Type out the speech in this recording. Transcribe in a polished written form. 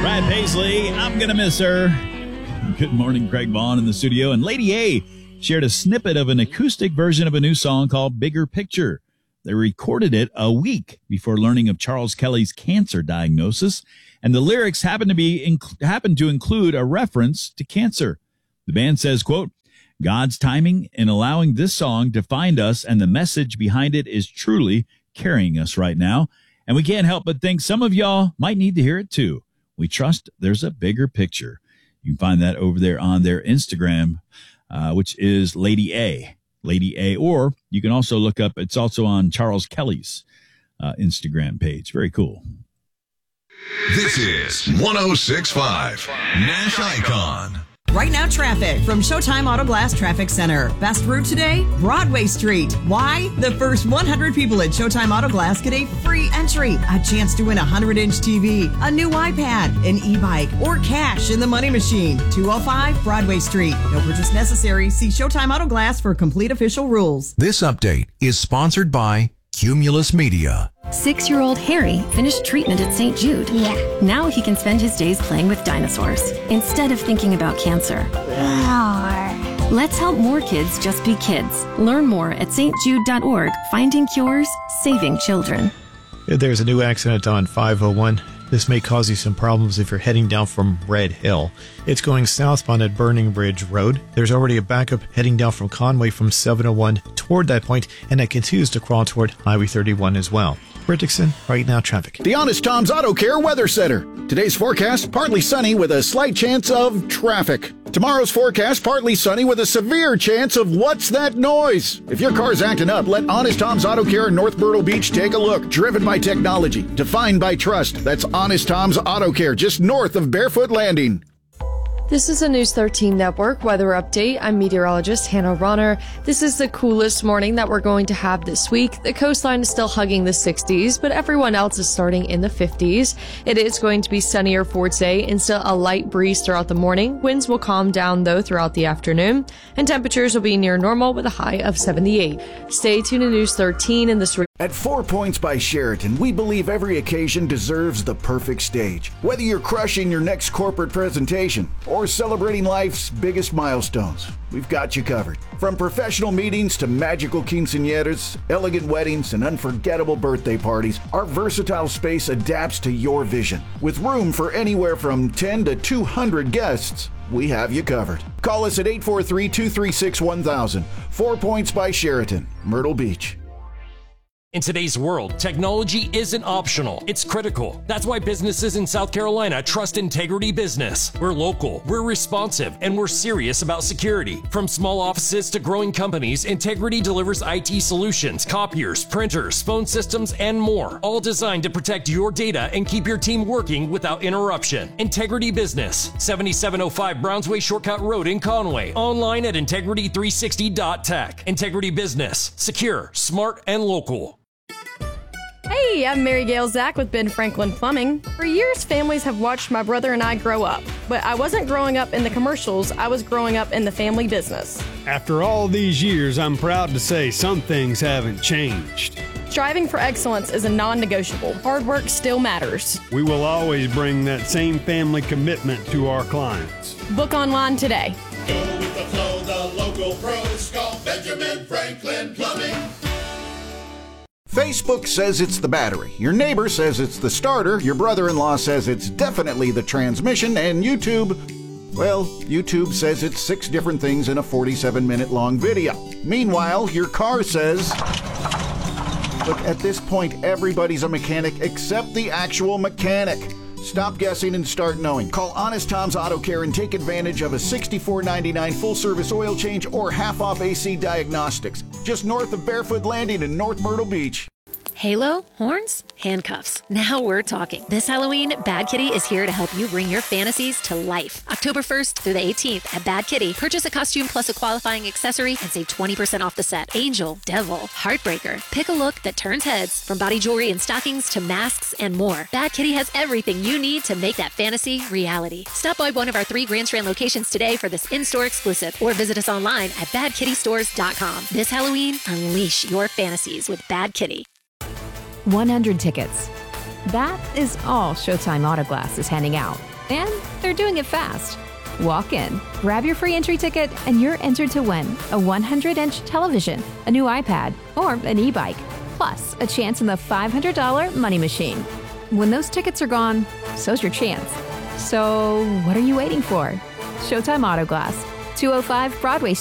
Brad Paisley, I'm going to miss her. Good morning, Craig Vaughn in the studio. And Lady A shared a snippet of an acoustic version of a new song called Bigger Picture. They recorded it a week before learning of Charles Kelly's cancer diagnosis, and the lyrics happen to include a reference to cancer. The band says, quote, God's timing in allowing this song to find us, and the message behind it is truly carrying us right now. And we can't help but think some of y'all might need to hear it too. We trust there's a bigger picture. You can find that over there on their Instagram, which is Lady A. Or you can also look up, it's also on Charles Kelly's Instagram page. Very cool. This is 106.5 Nash Icon. Right now, traffic from Showtime Auto Glass Traffic Center. Best route today, Broadway Street. Why? The first 100 people at Showtime Auto Glass get a free entry, a chance to win a 100-inch TV, a new iPad, an e-bike, or cash in the money machine. 205 Broadway Street. No purchase necessary. See Showtime Auto Glass for complete official rules. This update is sponsored by Cumulus Media. 6-year-old Harry finished treatment at St. Jude. Yeah. Now he can spend his days playing with dinosaurs instead of thinking about cancer. Let's help more kids just be kids. Learn more at stjude.org. Finding cures, saving children. There's a new accident on 501. This may cause you some problems if you're heading down from Red Hill. It's going southbound at Burning Bridge Road. There's already a backup heading down from Conway from 701 toward that point, and that continues to crawl toward Highway 31 as well. Rick Dixon, Right Now Traffic. The Honest Tom's Auto Care Weather Center. Today's forecast, partly sunny with a slight chance of traffic. Tomorrow's forecast, partly sunny with a severe chance of what's that noise? If your car's acting up, let Honest Tom's Auto Care in North Myrtle Beach take a look. Driven by technology, defined by trust. That's Honest Tom's Auto Care, just north of Barefoot Landing. This is a News 13 Network weather update. I'm meteorologist Hannah Ronner. This is the coolest morning that we're going to have this week. The coastline is still hugging the 60s, but everyone else is starting in the 50s. It is going to be sunnier for today and still a light breeze throughout the morning. Winds will calm down, though, throughout the afternoon, and temperatures will be near normal with a high of 78. Stay tuned to News 13 in this. At 4 Points by Sheraton, we believe every occasion deserves the perfect stage. Whether you're crushing your next corporate presentation or celebrating life's biggest milestones, we've got you covered. From professional meetings to magical quinceañeras, elegant weddings, and unforgettable birthday parties, our versatile space adapts to your vision. With room for anywhere from 10 to 200 guests, we have you covered. Call us at 843-236-1000. 4 Points by Sheraton, Myrtle Beach. In today's world, technology isn't optional, it's critical. That's why businesses in South Carolina trust Integrity Business. We're local, we're responsive, and we're serious about security. From small offices to growing companies, Integrity delivers IT solutions, copiers, printers, phone systems, and more, all designed to protect your data and keep your team working without interruption. Integrity Business, 7705 Brownsway Shortcut Road in Conway. Online at integrity360.tech. Integrity Business, secure, smart, and local. Hey, I'm Mary Gail Zach with Ben Franklin Plumbing. For years, families have watched my brother and I grow up. But I wasn't growing up in the commercials, I was growing up in the family business. After all these years, I'm proud to say some things haven't changed. Striving for excellence is a non-negotiable. Hard work still matters. We will always bring that same family commitment to our clients. Book online today. Go with the flow, the local pros call Benjamin Franklin Plumbing. Facebook says it's the battery, your neighbor says it's the starter, your brother-in-law says it's definitely the transmission, and YouTube says it's 6 different things in a 47-minute long video. Meanwhile, your car says... Look, at this point, everybody's a mechanic except the actual mechanic. Stop guessing and start knowing. Call Honest Tom's Auto Care and take advantage of a $64.99 full-service oil change or half-off AC diagnostics. Just north of Barefoot Landing in North Myrtle Beach. Halo, horns, handcuffs. Now we're talking. This Halloween, Bad Kitty is here to help you bring your fantasies to life. October 1st through the 18th at Bad Kitty. Purchase a costume plus a qualifying accessory and save 20% off the set. Angel, Devil, Heartbreaker. Pick a look that turns heads, from body jewelry and stockings to masks and more. Bad Kitty has everything you need to make that fantasy reality. Stop by one of our 3 Grand Strand locations today for this in-store exclusive, or visit us online at badkittystores.com. This Halloween, unleash your fantasies with Bad Kitty. 100 tickets. That is all Showtime Auto Glass is handing out. And they're doing it fast. Walk in, grab your free entry ticket, and you're entered to win a 100-inch television, a new iPad, or an e-bike, plus a chance in the $500 money machine. When those tickets are gone, so's your chance. So what are you waiting for? Showtime Auto Glass, 205 Broadway